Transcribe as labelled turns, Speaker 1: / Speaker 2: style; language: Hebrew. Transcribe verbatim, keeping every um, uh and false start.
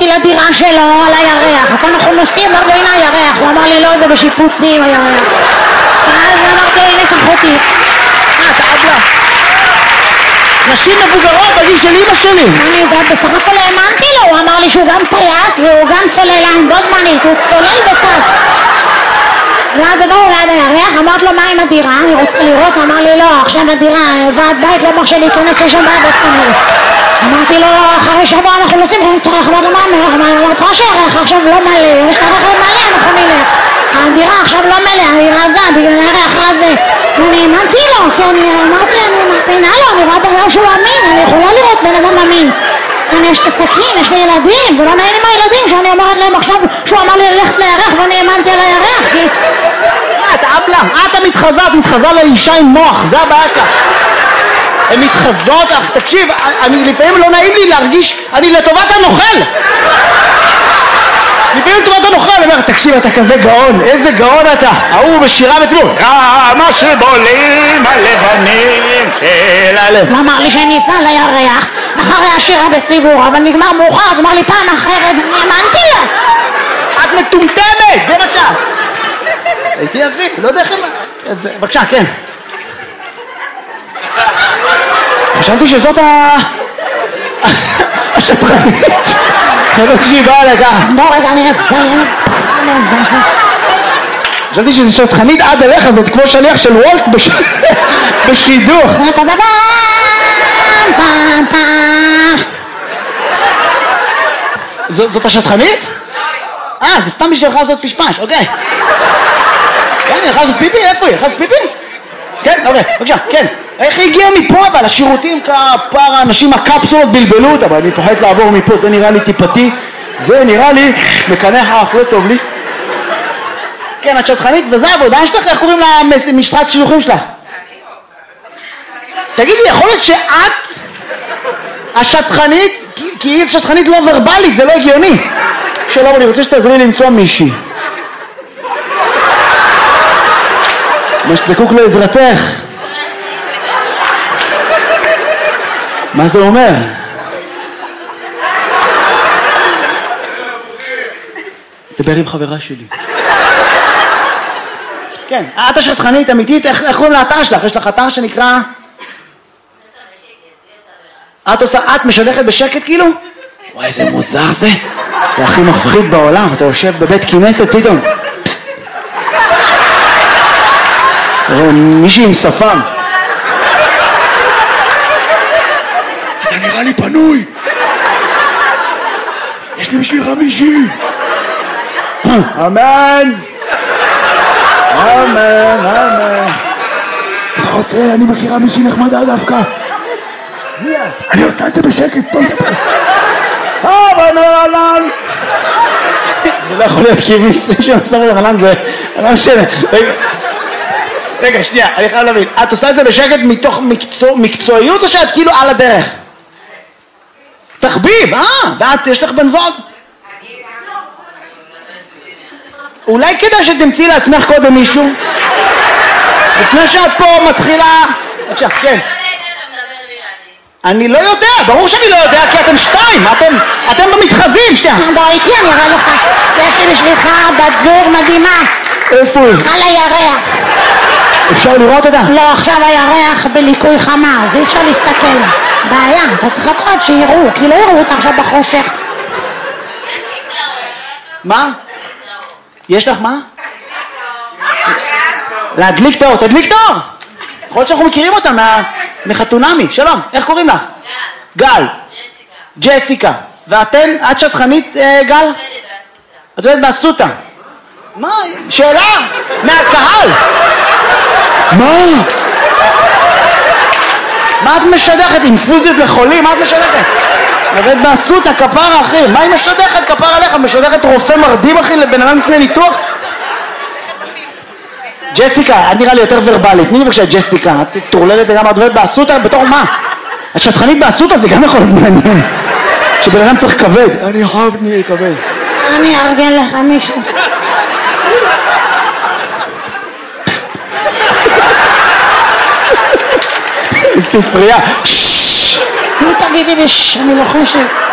Speaker 1: אותי לדירה שלו על הירח, אנחנו נוסעים, אמרתי לו הנה הירח, הוא אמר לי לא זה בשיפוצים הירח, אז אמרתי לו הנה קח אותי.
Speaker 2: אה, אתה אבלה. נשים מבוגרות בגיל של אמא שלי.
Speaker 1: אני יודעת, בסך הכל האמנתי לו, הוא אמר לי שהוא גם טייס והוא גם צוללן בו זמנית, הוא צולל וטס. ואז עברנו ליד הירח, אמרת לו מה עם הדירה, אני רוצה לראות, אמר לי לא, עכשיו הדירה, ועד בית לא מרשה להיכנס לשם בעד כנראה. אמרתי לו, אחרי שבוע אנחנו נוסעים, אמרתי לו מה אומר, אמרתי לך שהירח עכשיו לא מלא, יש לך רכב מלא, אנחנו נלך. הדירה עכשיו לא מלא, אני רזה, בגלל הירח הזה. אני האמנתי לו, כי אני אמרתי, אני מאמינה לו, אני רואה בגלל שהוא אמין, אני יכולה לראות בן אדם אמין. אני יש את הסכין, יש לי ילדים, ולא נעים עם הילדים שאני אומרת להם עכשיו שהוא אמר לי ללכת לירח ואני האמנתי על הירח, כי...
Speaker 2: מה, אתה אבלה? את המתחזה, את מתחזה לאישה עם מוח, זה הבעיה שלך. הן מתחזות, אך תקשיב, אני לפעמים לא נעים לי להרגיש, אני לטובת הנוכל. לפעמים לטובת הנוכל, אני אומר, תקשיב, אתה כזה גאון, איזה גאון אתה. ההוא בשירה בציבור, כמה שבולים הלבנים של הלב.
Speaker 1: הוא אמר לי שאני אסע לירח אחרי השירה בציבור, אבל נגמר מאוחר, אז אמר לי פעם אחרת, אני האמנתי לה.
Speaker 2: את מטומטמת, זה מה שאת. הייתי יביא, לא יודע איך הם... בבקשה, כן. חשבתי שזאת ה... השטחנית. חשבתי שהיא באה לכך.
Speaker 1: בוא רגע, אני אסיים.
Speaker 2: חשבתי שזו שטחנית עד אליך, זאת כמו שליח של וולט בשחידוך. זאת השטחנית? אה, זה סתם בשבילך לעשות פשפש, אוקיי. כן, היא יכולה לעשות פיפי? איפה היא? יכולה לעשות פיפי? כן, אוקיי, בבקשה, כן. איך היא הגיעה מפה אבל? השירותים כפר האנשים הקפסולות בלבלו אותה, אבל אני פוחד לעבור מפה, זה נראה לי טיפתי, זה נראה לי מקנח האף, לא טוב לי. כן, את שטחנית, וזה העבודה שלך? איך קוראים למשרת שילוחים שלך? תגידי, יכול להיות שאת השטחנית, כי היא שטחנית לא ורבלית, זה לא הגיוני. שלום, אני רוצה שתעזרי לי למצוא מישהי. מה שזקוק לעזרתך. מה זה אומר? דבר עם חברה שלי. כן, את השטחנית אמיתית, איך קוראים לאתר שלך? יש לך אתר שנקרא... את עושה, את משדכת בשקט כאילו? וואי, איזה מוזר זה. זה הכי מפחיד בעולם, אתה יושב בבית כנסת פתאום. תראה, מישהי עם שפם. אתה נראה לי פנוי. יש לי בשבילך מישהי. אמן. אמן, אמן. אתה רוצה, אני מכירה מישהי נחמדה דווקא. אני עושה את זה בשקט, טוב. אמן, אמן. זה לא יכול להיות כי מישהו שעושה את אמן זה... לא משנה. רגע, שנייה, אני חייב להבין. את עושה את זה בשקט מתוך מקצועיות או שאת כאילו על הדרך? תחביב, אה, ואת, יש לך בן זוג? אולי כדאי שתמצאי לעצמך קודם מישהו? לפני שאת פה מתחילה... בבקשה, כן. אני לא יודע, ברור שאני לא יודע, כי אתם שתיים, אתם, אתם במתחזים, שנייה.
Speaker 1: בוא איתי, אני אראה לך. יש לי בשבילך בת זוג מדהימה.
Speaker 2: איפה היא?
Speaker 1: על הירח.
Speaker 2: אפשר לראות אותה?
Speaker 1: לא, עכשיו הירח בליקוי חמה, אז אי אפשר להסתכל. בעיה, אתה צריך לחכות שיראו, כי לא יראו אותה עכשיו בחושך.
Speaker 2: מה? יש לך מה? להדליק את האור, תדליק את האור! יכול להיות שאנחנו מכירים אותה מחתונמי. שלום, איך קוראים לך? גל. גל. ג'סיקה. ג'סיקה. ואתן, את שטחנית, גל? את עובדת באסותא. מה? שאלה? מהקהל. מה? מה את משדכת? אינפוזיות לחולים? מה את משדכת? עובדת באסותא, כפרה אחי. מה היא משדכת? כפרה עליך. משדכת רופא מרדים אחי לבן אדם לפני ניתוח? ג'סיקה, את נראה לי יותר ורבלית. תני לי בבקשה ג'סיקה, את תורללת לגמרי, את עובדת באסותא בתור מה? את שטחנית באסותא, זה גם יכול להיות מעניין. שבן אדם צריך כבד. אני חייב נהיה כבד.
Speaker 1: אני ארגן לך מישהו.
Speaker 2: ספרייה.
Speaker 1: נו תגידי ביש, אני לוחשת.